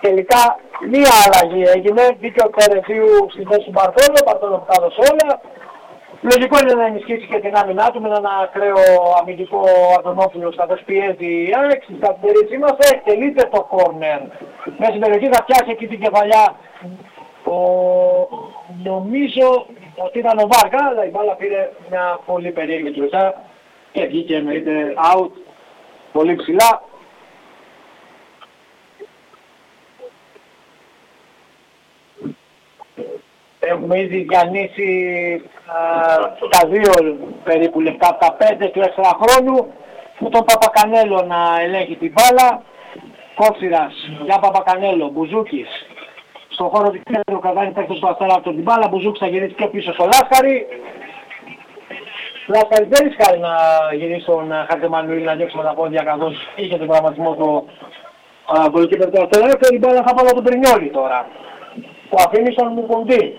Τελικά μία αλλαγή έγινε, μπήκε ο Τερεζίου στη θέση του Μπαρτόλο, ο Μπαρτόλο που τα έδωσε όλα. Λογικό είναι να ενισχύσει και την άμυνά του με έναν ακραίο αμυντικό Αντωνόπουλος, καθώς πιέζει η ΑΕΚ. Στην καθημερινή είμαστε, εκτελείται το κόρνερ. Μέσα στην περιοχή θα πιάσει εκεί την κεφαλιά. Νομίζω ότι ήταν ο Βάργα, αλλά η μπάλα πήρε μια πολύ περίεργη τροχιά και βγήκε εννοείται out, πολύ ψηλά. Έχουμε ήδη διανύσει τα 2 περίπου λεπτά από τα 5 του έξτρα χρόνου, με τον Παπακανέλο να ελέγχει την μπάλα. Κόψιρας για Παπακανέλο, Μπουζούκης στον χώρο του κέντρου, κρατάει παίκτες του Αστέρα από την μπάλα. Μπουζούκης θα γυρίσει πιο πίσω στο Λάσκαρη. Λάσκαρη δεν ρίσκαρει να γυρίσει στον Χαρτεμανουήλ να διώξει με τα πόδια, καθώς είχε τον πραγματισμό του γκολκίπερ του Αστέρα, και η μπάλα θα πάει από τον Πρινιόλη τώρα, που αφήνει στον Μουκουντή.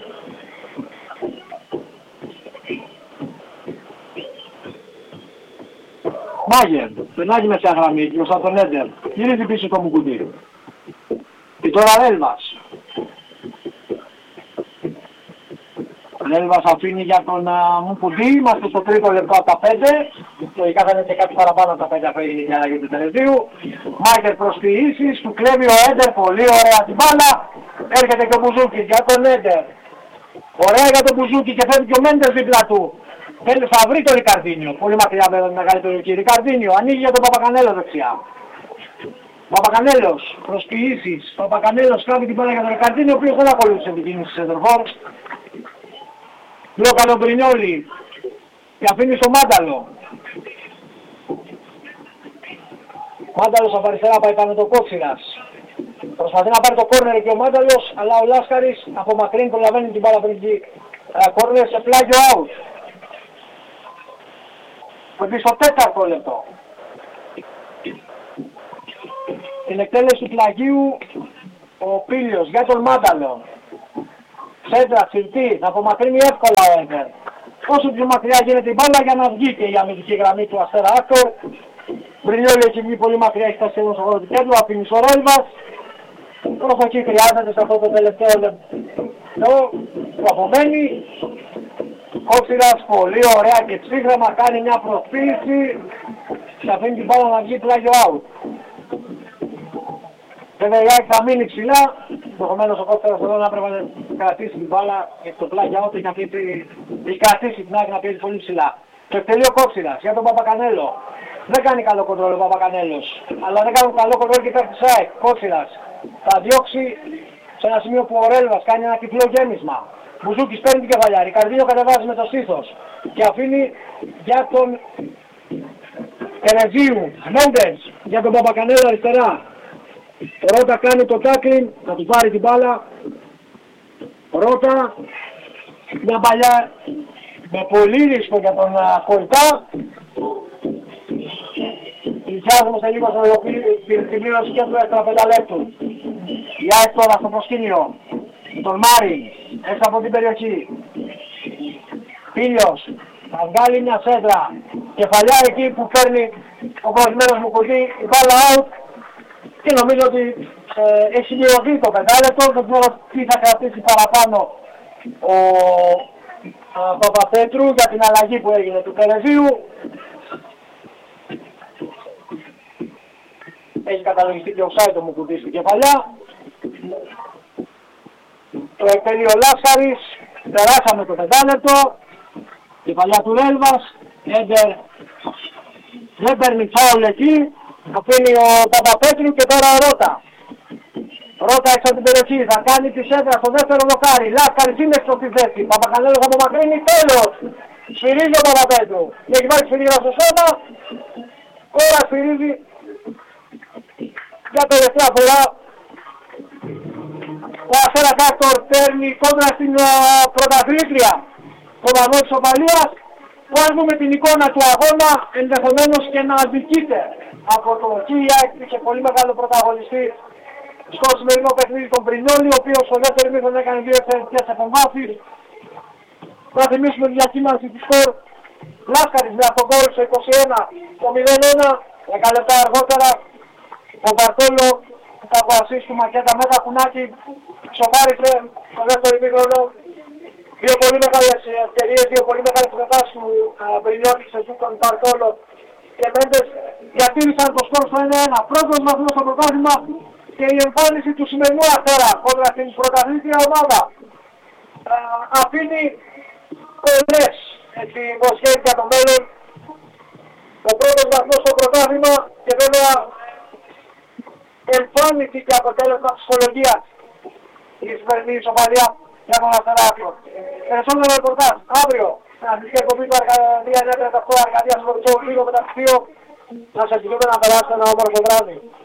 Μάγερ, περνάει μεσαία γραμμή μπροστά τον Έντερ, γυρίζει πίσω το Μουκουντή. Και τώρα Ρέλβας. Ρέλβας αφήνει για τον Μουκουντή, είμαστε στο 3ο λεπτό από τα 5. Λογικά θα είναι και κάτι παραπάνω από τα 5 αφήνει για να γίνει του Τερεζίου. Μάγερ προσποιήσεις, του κλέβει ο Έντερ, πολύ ωραία την μπάλα. Έρχεται και ο Μπουζούκης για τον Έντερ. Ωραία για τον Μπουζούκη και φεύγει και ο Μέντες δίπλα του. Θα βρει το Ρικαρδίνιο, πολύ μακριά με τον μεγαλύτερο κύριο Ρικαρδίνιο. Ανοίγει για τον Παπακανέλο δεξιά. Παπακανέλος, προσποιήσεις. Παπακανέλος κάνει την μπάλα για τον Ρικαρδίνιο, ο οποίος δεν ακολούθησε την κίνηση της Σεντερφόρ. Μπλόκα τον Πρινιόλη και αφήνει στο Μάνταλο. Μάνταλος από αριστερά πάει πάνω το Κότσιρας. Προσπαθεί να πάρει το κόρνερ και ο Μάνταλος, αλλά ο Λάσκαρης από μακρύν προλαβαίνει την μπάλα πριν κόρνερ σε πλάγιο out. Πρέπει στο 4ο λεπτό. Την εκτέλεση του πλαγίου ο Πίλιος για τον Μάνταλο. Σέντρα, ψηλτή, θα απομακρύνει εύκολα ο Έντερ. Όσο πιο μακριά γίνεται η μπάλα για να βγει και η αμυντική γραμμή του Αστέρα Άκτορ. Μπρινιόλη έχει βγει πολύ μακριά, έχει φτάσει σχεδόν στο χώρο του κέντρου, αφήνει στο Ρέλβας. Προσοχή χρειάζεται σε αυτό το τελευταίο λεπτό που απομένει. Κόψιρας πολύ ωραία και ψύχρεμα κάνει μια προσποίηση και αφήνει την μπάλα να βγει πλάγιο out. Βέβαια η ΑΕΚ θα μείνει ψηλά, ενδεχομένως ο Κόψιρας εδώ να πρέπει να κρατήσει την μπάλα και το πλάγιο out έχει κρατήσει την ΑΕΚ να πιέζει πολύ ψηλά. Το εκτελεί ο Κόψιρας για τον Παπακανέλο. Δεν κάνει καλό κοντρόλ ο Παπακανέλος, αλλά δεν κάνουν καλό κοντρόλ και παίρνει της ΑΕΚ. Κόψιρας θα διώξει σε ένα σημείο που ο Ρέλβας κάνει ένα τυφλό γέμισμα. Μπουζούκης παίρνει την κεφαλιά, Ρικαρδίνιο κατεβάζει με το στήθος και αφήνει για τον Τερεζίου. Μέντες για τον Παπακανέλο αριστερά. Ρώτα κάνει το τάκλιν, θα του πάρει την μπάλα. Ρώτα, μια παλιά με πολύ ρίσκο για τον Κοϊτά. Πλησιάζουμε σε λίγο στην πλήρωση και του έξτρα 5 λεπτού. Η ΑΕΚ τώρα στο προσκήνιο. Τον Μάρι, έξω από την περιοχή. Πίλιος, θα βγάλει μια σέντρα. Κεφαλιά εκεί που παίρνει ο προηγμένος Μουκουντή, η μπάλα out. Και νομίζω ότι έχει σημειωθεί το 5 λεπτό. Δεν ξέρω τι θα κρατήσει παραπάνω ο Παπαπέτρου για την αλλαγή που έγινε του Τερεζίου. Έχει καταλογιστεί και ο Σάιτο Μουκουντή στην κεφαλιά. Το εκτελεί ο Λάσκαρης, περάσαμε το 5 λεπτό. Κεφαλιά του Ρέλβας, Έντερ δεν παίρνει φάουλ εκεί. Αφήνει ο Παπαπέτρου και τώρα ο Ρώτα. Ρώτα έξω από την περιοχή, θα κάνει τη σέντρα στο δεύτερο δοκάρι. Λάσκαρης είναι στο τη θέση. Παπακανέλος θα απομακρύνει, τέλος. Σφυρίζει ο Παπαπέτρου. Έχει βάλει σφυρίγα στο σώμα. Τώρα σφυρίζει για τελευταία φορά. Ο Αστέρας Άκτορ παίρνει κόντρα στην πρωταθλήτρια το βαθμό της Οπαλίας, που αν δούμε την εικόνα του αγώνα ενδεχομένως και να αδικείται από το Κίλια. Είχε πολύ μεγάλο πρωταγωνιστή στο σημερινό παιχνίδι τον Πρινιόλη, ο οποίος στο δεύτερο μήχρονο έκανε 2 εξαιρετικές επεμβάσεις. Να θυμίσουμε τη διακύμανση του σκορ. Λάσκαρης με αυτό γκολ στο 21 το 0-1, 10 λεπτά αργότερα ο Μπαρτόλο τα βασίς του Μακέτα με τα κουνάκι σοβάρισε στο δεύτερο ημίχρονο. Δύο πολύ μεγάλες ευκαιρίες, δύο πολύ μεγάλες μετάσεις του Μπρινιώτη σε τον Παρτόλο και Μέντες διατήρησαν το σκορ στο 1-1. Πρώτος βαθμός στο πρωτάθλημα και η εμφάνιση του σημερινού Αστέρα κόντρα στην πρωταθλήτρια ομάδα αφήνει πολλές υποσχέσεις για το μέλλον. Ο πρώτος βαθμός στο πρωτάθλημα και βέβαια εμφάνιση και αποτέλεσμα ψυχολογίας η σημερινή ισοπαλία για τον Αστεράκιο. Περισσότερο ρεπορτάζ αύριο στην αθλητική εκπομπή του Αρκαδία 938 Αρκαδίας Βορτσόου λίγο μετά τις 2. Να σας ευχηθούμε να περάσετε ένα όμορφο βράδυ.